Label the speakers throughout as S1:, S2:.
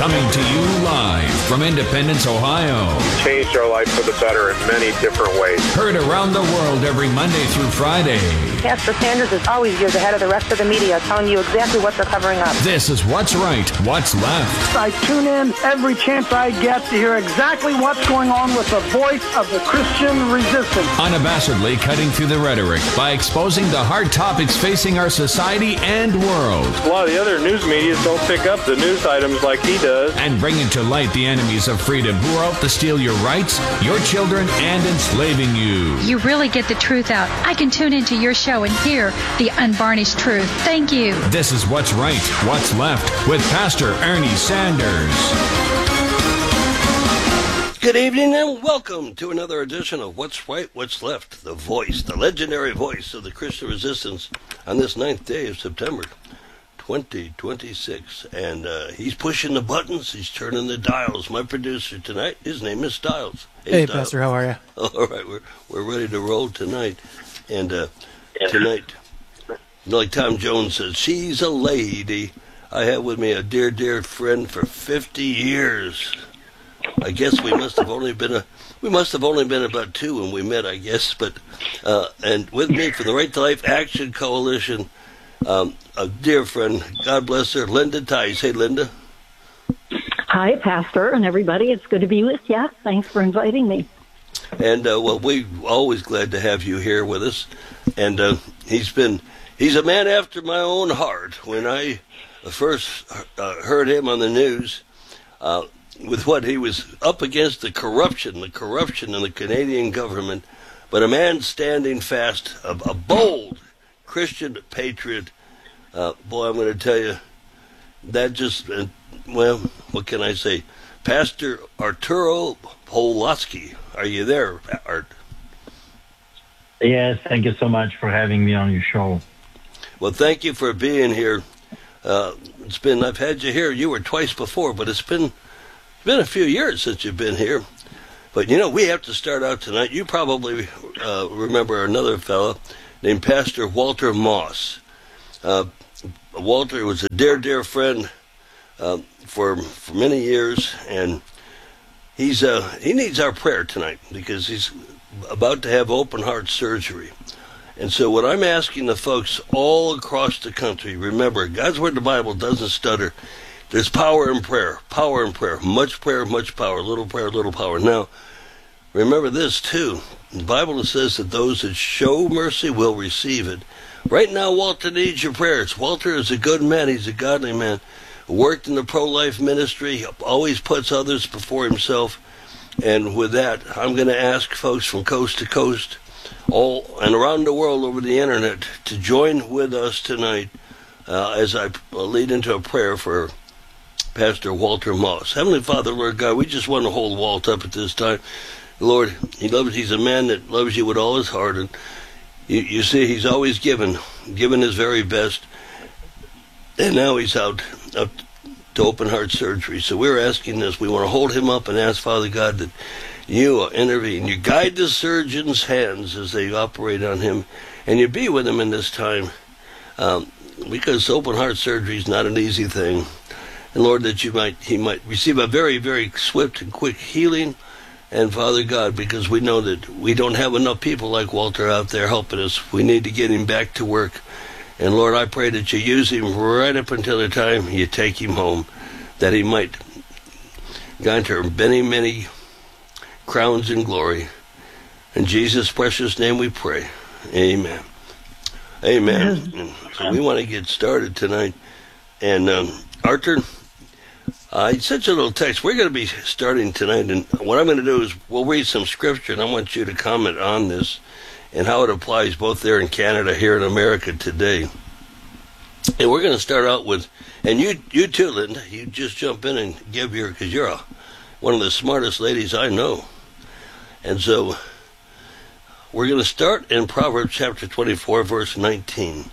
S1: Coming to you live from Independence, Ohio.
S2: Changed our life for the better in many different ways.
S1: Heard around the world every Monday through Friday.
S3: Pastor Sanders is always years ahead of the rest of the media, telling you exactly what they're covering up.
S1: This is What's Right, What's Left.
S4: I tune in every chance I get to hear exactly what's going on with the voice of the Christian resistance.
S1: Unabashedly cutting through the rhetoric by exposing the hard topics facing our society and world.
S2: A lot of the other news media don't pick up the news items like he does.
S1: And bringing to light the enemies of freedom who are out to steal your rights, your children, and enslaving you.
S5: You really get the truth out. I can tune into your show and hear the unvarnished truth. Thank you.
S1: This is What's Right, What's Left with Pastor Ernie Sanders.
S6: Good evening and welcome to another edition of What's Right, What's Left, the voice, the legendary voice of the Christian resistance on this 9th day of September 2026. And he's pushing the buttons, he's turning the dials. My producer tonight, his name is Styles.
S7: Hey, Styles. Pastor, how are you?
S6: All right, we're ready to roll tonight. And tonight, like Tom Jones says, she's a lady. I have with me a dear, dear friend for 50 years. I guess we must have only been about two when we met, I guess. But and with me from the Right to Life Action Coalition, a dear friend, God bless her, Linda Tice. Hey, Linda.
S8: Hi, Pastor, and everybody. It's good to be with you. Thanks for inviting me.
S6: And well, we're always glad to have you here with us. And he's a man after my own heart. When I first heard him on the news, with what he was up against, the corruption in the Canadian government, but a man standing fast, a bold Christian patriot. Boy, I'm going to tell you, that just, well, what can I say? Pastor Arturo Pawlowski, are you there, Art?
S9: Yes, thank you so much for having me on your show.
S6: Well, thank you for being here. I've had you here. You were twice before, but it's been a few years since you've been here. But, you know, we have to start out tonight. You probably remember another fellow named Pastor Walter Moss. Walter was a dear, dear friend for many years, and he needs our prayer tonight because he's about to have open heart surgery. And so what I'm asking the folks all across the country, remember, God's Word, the Bible, doesn't stutter. There's power in prayer, much power, little prayer, little power. Now, remember this too. The Bible says that those that show mercy will receive it. Right now, Walter needs your prayers. Walter is a good man. He's a godly man. Worked in the pro-life ministry, always puts others before himself. And with that, I'm going to ask folks from coast to coast, all and around the world over the internet, to join with us tonight as I lead into a prayer for Pastor Walter Moss. Heavenly Father, Lord God, we just want to hold Walt up at this time. Lord, he's a man that loves you with all his heart, and you see, he's always given his very best, and now he's out to open heart surgery. So we're asking this. We want to hold him up and ask, Father God, that you intervene. You guide the surgeon's hands as they operate on him, and you be with him in this time, because open heart surgery is not an easy thing. And Lord, that he might receive a very, very swift and quick healing. And Father God, because we know that we don't have enough people like Walter out there helping us, we need to get him back to work. And Lord, I pray that you use him right up until the time you take him home, that he might garner many, many crowns in glory. In Jesus' precious name we pray. Amen. Amen. So we want to get started tonight. And Arthur, I sent you a little text. We're going to be starting tonight, and what I'm going to do is we'll read some scripture, and I want you to comment on this and how it applies both there in Canada, here in America today. And we're going to start out with, and you too, Linda, you just jump in and give because you're one of the smartest ladies I know. And so we're going to start in Proverbs chapter 24, verse 19.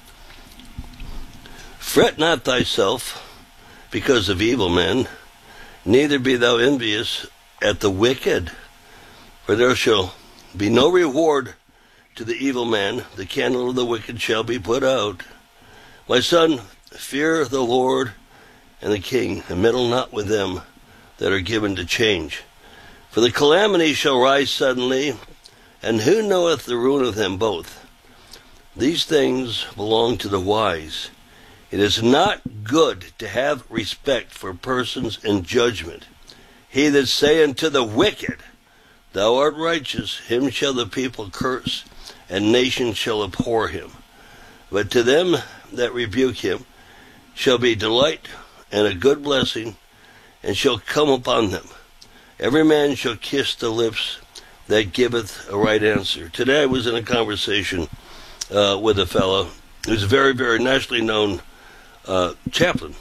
S6: Fret not thyself because of evil men, neither be thou envious at the wicked, for there shall be no reward to the evil man. The candle of the wicked shall be put out. My son, fear the Lord and the king, and meddle not with them that are given to change. For the calamity shall rise suddenly, and who knoweth the ruin of them both? These things belong to the wise. It is not good to have respect for persons in judgment. He that say unto the wicked, Thou art righteous, him shall the people curse, and nations shall abhor him. But to them that rebuke him shall be delight and a good blessing, and shall come upon them. Every man shall kiss the lips that giveth a right answer. Today I was in a conversation with a fellow who's a very, very nationally known chaplain.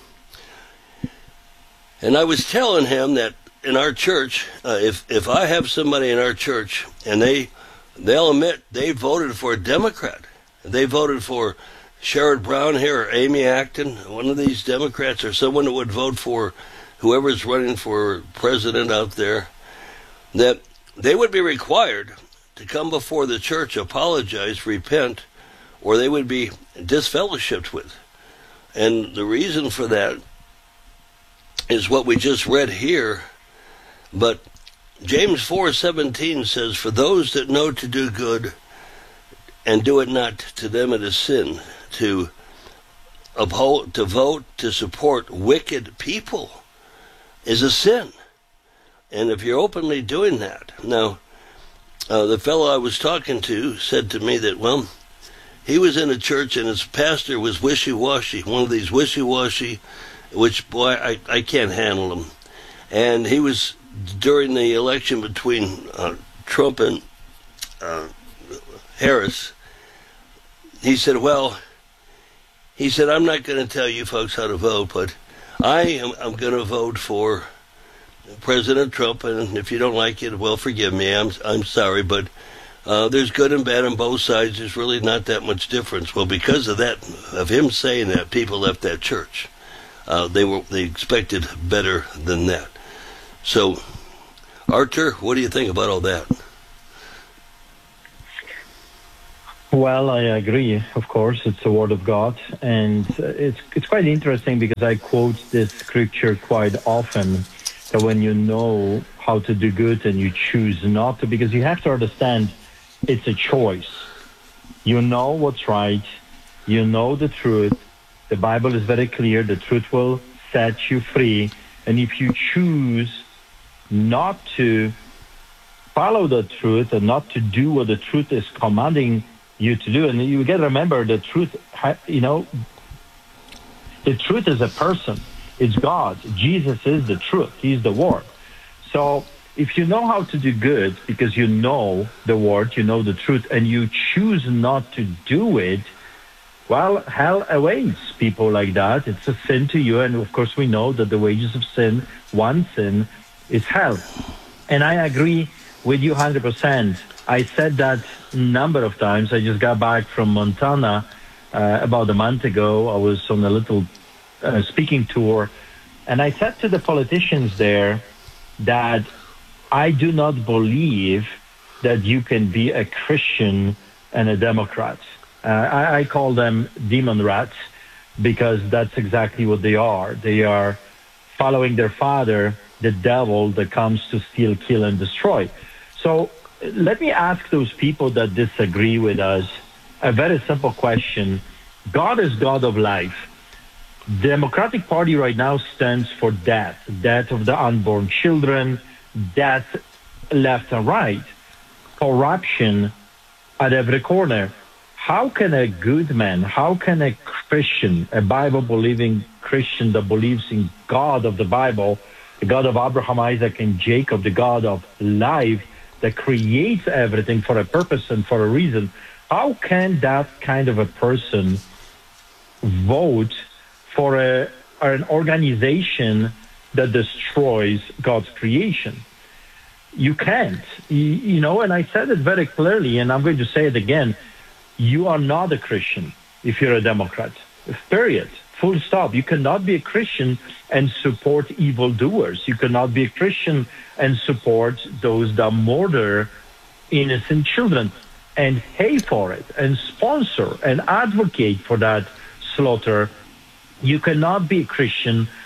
S6: And I was telling him that in our church, if I have somebody in our church and they'll admit they voted for a Democrat, they voted for Sherrod Brown here or Amy Acton, one of these Democrats, or someone that would vote for whoever's running for president out there, that they would be required to come before the church, apologize, repent, or they would be disfellowshipped with. And the reason for that is what we just read here. But James 4:17 says, For those that know to do good and do it not, to them it is sin. To uphold, to vote, to support wicked people is a sin. And if you're openly doing that. Now, the fellow I was talking to said to me that, well, he was in a church and his pastor was wishy-washy, one of these wishy-washy, which, boy, I can't handle them. And he was, during the election between Trump and Harris, he said, I'm not going to tell you folks how to vote, but I'm going to vote for President Trump, and if you don't like it, well, forgive me, I'm sorry, but there's good and bad on both sides. There's really not that much difference. Well, because of that, of him saying that, people left that church. They expected better than that. So, Archer, what do you think about all that?
S9: Well, I agree. Of course, it's the Word of God, and it's quite interesting because I quote this scripture quite often. That when you know how to do good and you choose not to, because you have to understand it's a choice. You know what's right. You know the truth. The Bible is very clear. The truth will set you free. And if you choose not to follow the truth and not to do what the truth is commanding you to do, and you got to remember the truth, the truth is a person. It's God. Jesus is the truth. He's the Word. So if you know how to do good because you know the Word, you know the truth, and you choose not to do it, well, hell awaits people like that. It's a sin to you. And of course, we know that the wages of sin, one sin, is hell. And I agree with you 100%. I said that a number of times. I just got back from Montana about a month ago. I was on a little speaking tour, and I said to the politicians there that I do not believe that you can be a Christian and a Democrat. I call them demon rats because that's exactly what they are. They are following their father, the devil that comes to steal, kill, and destroy. So let me ask those people that disagree with us a very simple question. God is God of life. Democratic Party right now stands for death of the unborn children, death left and right, corruption at every corner. How can a good man, how can a Christian, a Bible-believing Christian that believes in God of the Bible, the God of Abraham, Isaac, and Jacob, the God of life that creates everything for a purpose and for a reason, how can that kind of a person vote for an organization that destroys God's creation? You can't, and I said it very clearly, and I'm going to say it again. You are not a Christian if you're a Democrat, period, full stop. You cannot be a Christian and support evildoers. You cannot be a Christian and support those that murder innocent children and pay for it and sponsor and advocate for that slaughter. You cannot be a Christian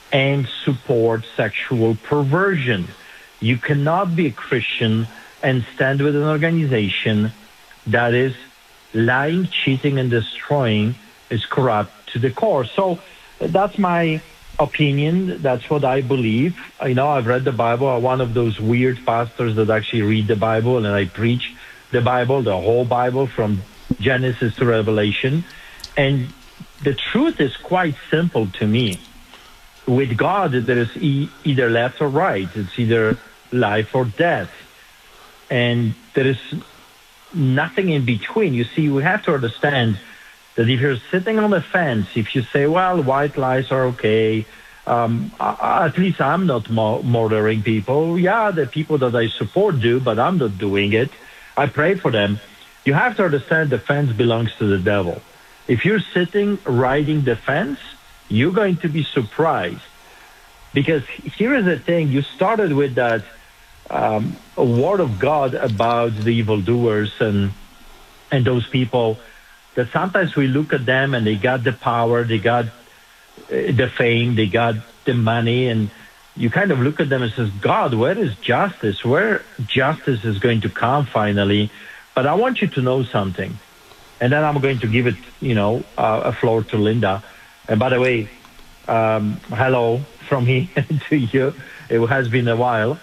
S9: and support sexual perversion. You cannot be a Christian and stand with an organization that is lying, cheating, and destroying, is corrupt to the core. So that's my opinion. That's what I believe. I've read the Bible. I'm one of those weird pastors that actually read the Bible, and I preach the Bible, the whole Bible, from Genesis to Revelation. And the truth is quite simple to me. With God, there is either left or right. It's either life or death. And there is nothing in between. You see, we have to understand that if you're sitting on the fence, if you say, well, white lies are okay, at least I'm not murdering people. Yeah, the people that I support do, but I'm not doing it. I pray for them. You have to understand the fence belongs to the devil. If you're sitting riding the fence, you're going to be surprised. Because here is the thing, you started with that word of God about the evildoers and those people that sometimes we look at them and they got the power, they got the fame, they got the money, and you kind of look at them and says, God, where is justice? Where justice is going to come finally? But I want you to know something. And then I'm going to give it, a floor to Linda. And by the way, hello from me to you. It has been a while.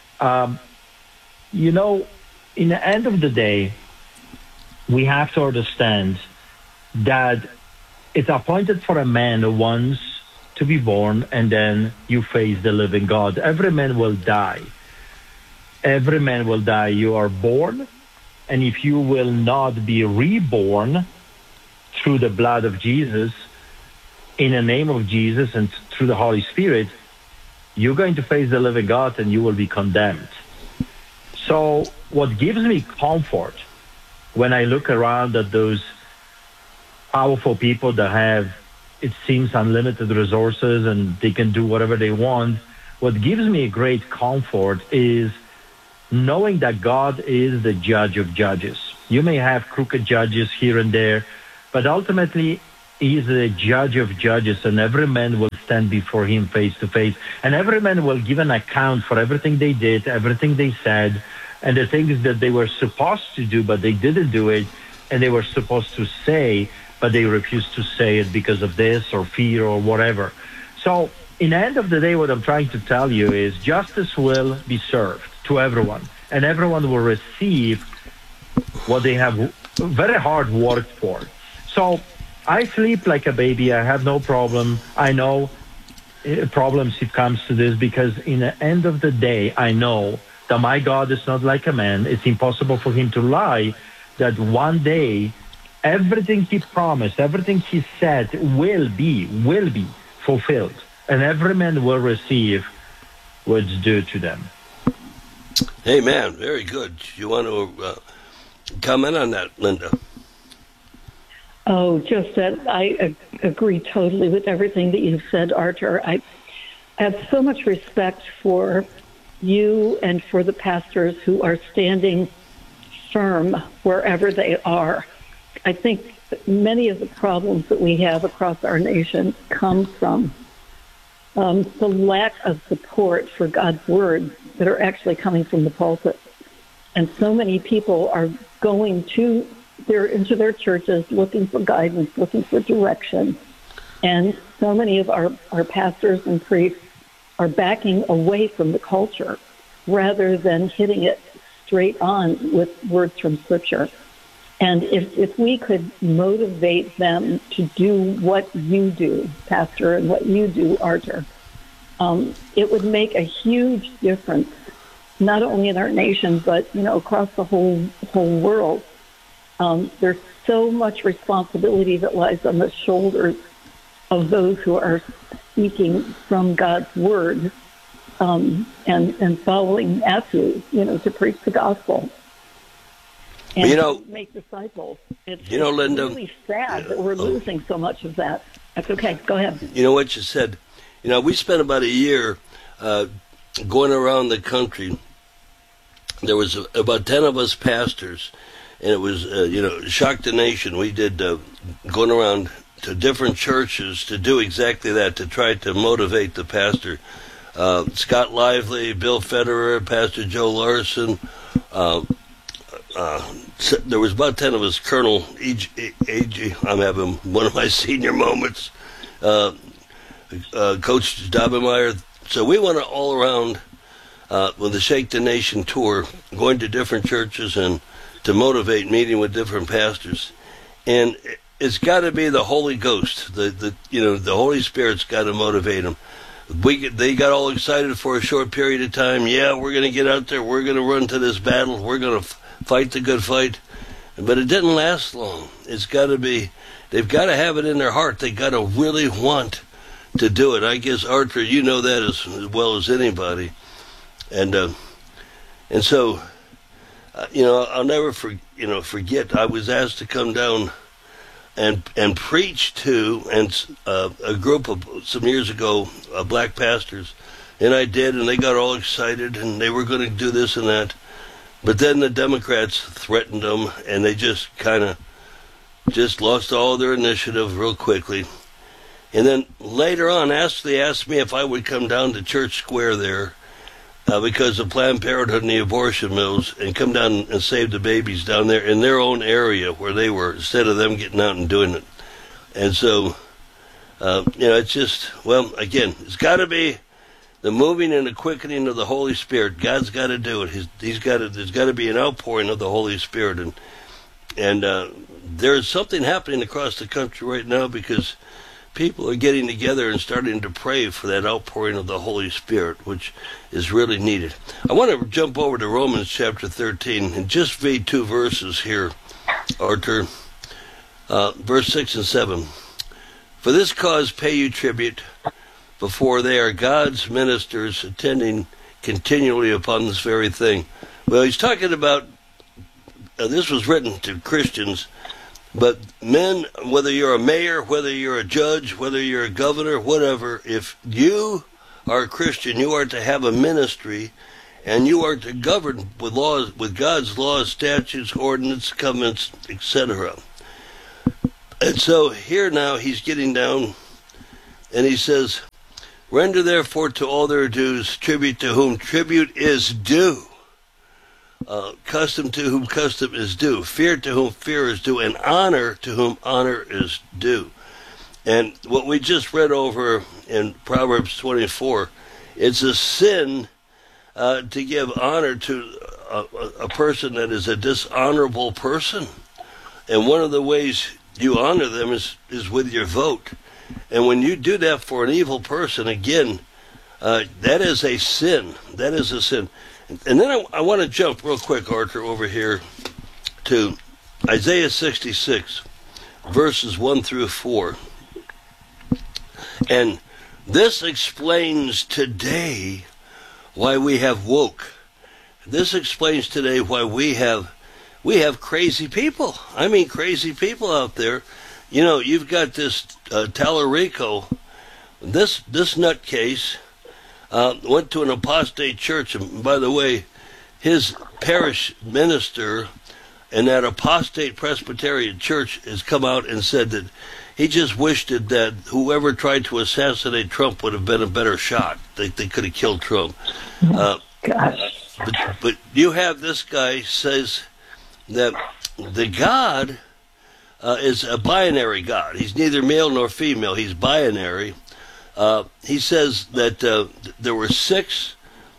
S9: In the end of the day, we have to understand that it's appointed for a man once to be born, and then you face the living God. Every man will die. Every man will die. You are born, and if you will not be reborn through the blood of Jesus, in the name of Jesus and through the Holy Spirit, you're going to face the living God and you will be condemned. So what gives me comfort when I look around at those powerful people that have, it seems, unlimited resources and they can do whatever they want, what gives me a great comfort is knowing that God is the judge of judges. You may have crooked judges here and there, but ultimately He is the judge of judges, and every man will stand before Him face to face, and every man will give an account for everything they did, everything they said, and the things that they were supposed to do, but they didn't do it, and they were supposed to say, but they refused to say it because of this or fear or whatever. So in the end of the day, what I'm trying to tell you is justice will be served to everyone, and everyone will receive what they have very hard worked for. So I sleep like a baby. I have no problem. I know problems if it comes to this, because in the end of the day, I know that my God is not like a man. It's impossible for Him to lie, that one day everything He promised, everything He said will be fulfilled, and every man will receive what's due to them.
S6: Amen. Very good. You want to comment on that, Linda?
S8: Oh, just that I agree totally with everything that you've said, Artur. I have so much respect for you and for the pastors who are standing firm wherever they are. I think many of the problems that we have across our nation come from the lack of support for God's word that are actually coming from the pulpit. And so many people are going into their churches looking for guidance, looking for direction. And so many of our pastors and priests are backing away from the culture rather than hitting it straight on with words from Scripture. And if we could motivate them to do what you do, Pastor, and what you do, Artur, it would make a huge difference, not only in our nation, but across the whole world. There's so much responsibility that lies on the shoulders of those who are speaking from God's word and following Matthew, to preach the gospel and to make disciples. It's
S6: Linda,
S8: really sad that we're losing so much of that. That's okay. Go ahead.
S6: You know what you said. We spent about a year going around the country. There was about 10 of us pastors, and it was, Shock the Nation. We did going around to different churches to do exactly that, to try to motivate the pastor. Scott Lively, Bill Federer, Pastor Joe Larson. There was about 10 of us. Colonel A.G. I'm having one of my senior moments. Coach Dobemeyer. So we went all around with the Shake the Nation tour, going to different churches and to motivate, meeting with different pastors. And it's got to be the Holy Ghost. The Holy Spirit's got to motivate them. They got all excited for a short period of time. Yeah, we're going to get out there. We're going to run to this battle. We're going to fight the good fight. But it didn't last long. It's got to be, they've got to have it in their heart. They got to really want to do it. I guess, Arthur, you know that as well as anybody. And so, I'll never forget. I was asked to come down and preach to a group of some years ago, black pastors, and I did, and they got all excited, and they were going to do this and that, but then the Democrats threatened them, and they just kind of lost all their initiative real quickly. And then later on, they asked me if I would come down to Church Square there, because of Planned Parenthood and the abortion mills, and come down and save the babies down there in their own area where they were, instead of them getting out and doing it. And so, it's just, again, it's got to be the moving and the quickening of the Holy Spirit. God's got to do it. There's got to be an outpouring of the Holy Spirit. And there's something happening across the country right now, because people are getting together and starting to pray for that outpouring of the Holy Spirit, which is really needed. I want to jump over to Romans chapter 13 and just read 2 verses here, Arthur. Verse 6 and 7. For this cause pay you tribute, before they are God's ministers, attending continually upon this very thing. Well, he's talking about, this was written to Christians, but men, whether you're a mayor, whether you're a judge, whether you're a governor, whatever, if you are a Christian, you are to have a ministry, and you are to govern with laws, with God's laws, statutes, ordinances, covenants, etc. And so here now he's getting down, and he says, render therefore to all their dues tribute to whom tribute is due. Custom to whom custom is due, fear to whom fear is due, and honor to whom honor is due. And what we just read over in Proverbs 24, it's a sin to give honor to a person that is a dishonorable person. And one of the ways you honor them is with your vote. And when you do that for an evil person, again, that is a sin. That is a sin. And then I want to jump real quick, Arthur, over here to Isaiah 66, verses 1 through 4. And this explains today why we have woke. This explains today why we have crazy people. I mean, crazy people out there. You've got this Tallarico, this nutcase, went to an apostate church, and by the way, his parish minister in that apostate Presbyterian church has come out and said that he just wished that whoever tried to assassinate Trump would have been a better shot. They could have killed Trump.
S8: Gosh.
S6: But you have this guy says that the God is a binary God. He's neither male nor female. He's binary. He says that there were six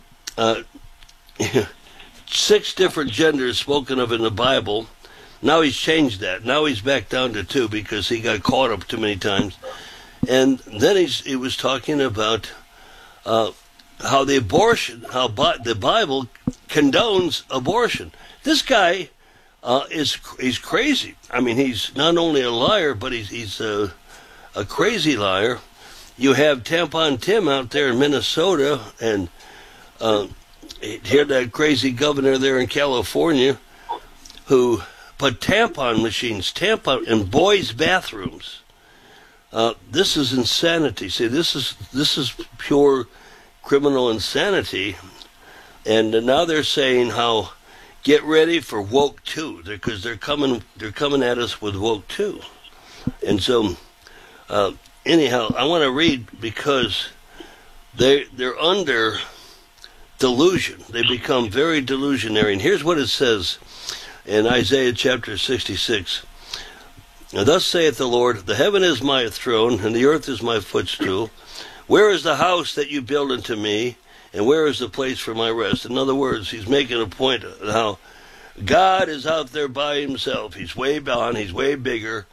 S6: different genders spoken of in the Bible. Now he's changed that. Now he's back down to 2 because he got caught up too many times. And then he was talking about how the Bible condones abortion. This guy he's crazy. I mean, he's not only a liar, but he's a crazy liar. You have Tampon Tim out there in Minnesota, and hear that crazy governor there in California who put tampon machines, in boys' bathrooms. This is insanity. See, this is pure criminal insanity. And now they're saying how get ready for woke 2, because they're coming at us with woke 2. And so Anyhow, I want to read because they're under delusion. They become very delusionary. And here's what it says in Isaiah chapter 66. Now, thus saith the Lord, the heaven is my throne, and the earth is my footstool. Where is the house that you build unto me, and where is the place for my rest? In other words, he's making a point of how God is out there by himself. He's way beyond, he's way bigger,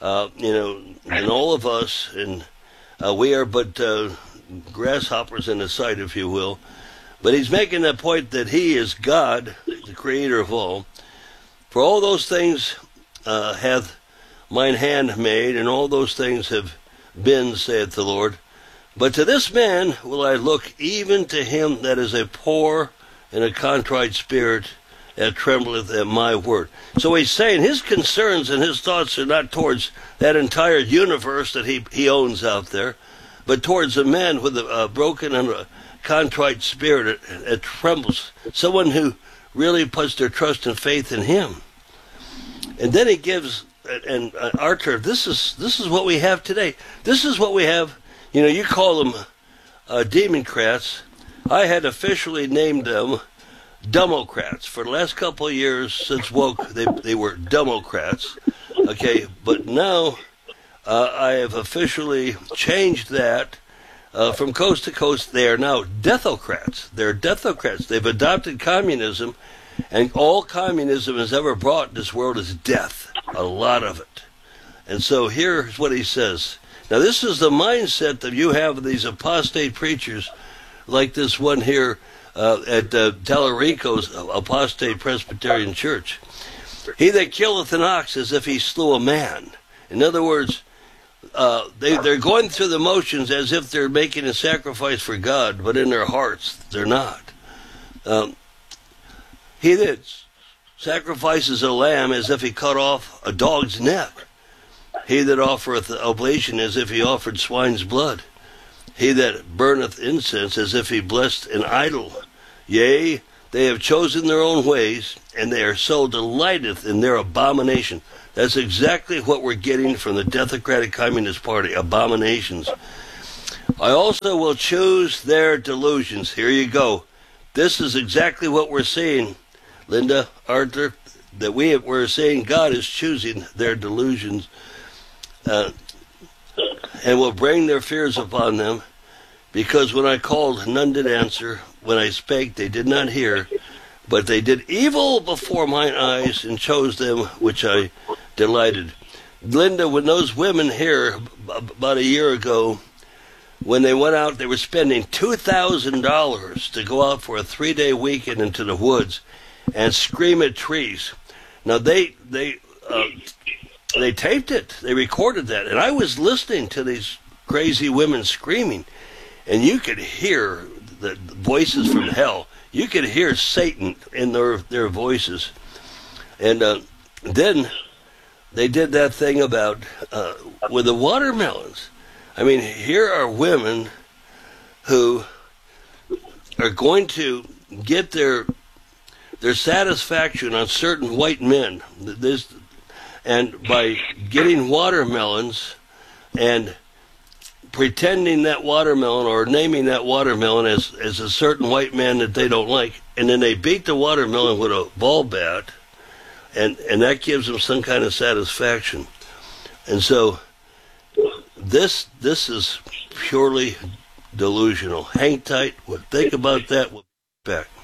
S6: than all of us, and we are but grasshoppers in his sight, if you will. But he's making that point that he is God, the creator of all. For all those things hath mine hand made, and all those things have been, saith the Lord. But to this man will I look, even to him that is a poor and a contrite spirit, that trembleth at my word. So he's saying his concerns and his thoughts are not towards that entire universe that he owns out there, but towards a man with a broken and a contrite spirit that trembles, someone who really puts their trust and faith in him. And then he gives, and Arthur, this is what we have today. This is what we have. You call them Democrats. I had officially named them Democrats. For the last couple of years since woke, they were Democrats. Okay, but now I have officially changed that. From coast to coast, they are now Deathocrats. They're Deathocrats. They've adopted communism, and all communism has ever brought in this world is death, a lot of it. And so here's what he says. Now, this is the mindset that you have of these apostate preachers, like this one here at Tallarico's Apostate Presbyterian Church. He that killeth an ox as if he slew a man. In other words, they're going through the motions as if they're making a sacrifice for God, but in their hearts, they're not. He that sacrifices a lamb as if he cut off a dog's neck. He that offereth oblation as if he offered swine's blood. He that burneth incense as if he blessed an idol. Yea, they have chosen their own ways, and they are so delighteth in their abomination. That's exactly what we're getting from the Democratic Communist Party, abominations. I also will choose their delusions. Here you go. This is exactly what we're seeing, Linda, Arthur, that we're saying God is choosing their delusions and will bring their fears upon them, because when I called, none did answer. When I spake, they did not hear, but they did evil before mine eyes, and chose them which I delighted. Linda, when those women here, about a year ago, when they went out, they were spending $2,000 to go out for a 3-day weekend into the woods and scream at trees. Now, they taped it. They recorded that. And I was listening to these crazy women screaming, and you could hear the voices from hell. You could hear Satan in their voices. And then they did that thing about with the watermelons. I mean, here are women who are going to get their satisfaction on certain white men. And by getting watermelons and pretending that watermelon or naming that watermelon as a certain white man that they don't like, and then they beat the watermelon with a ball bat, and that gives them some kind of satisfaction. And so this is purely delusional. Hang tight. We'll think about that. We'll be back.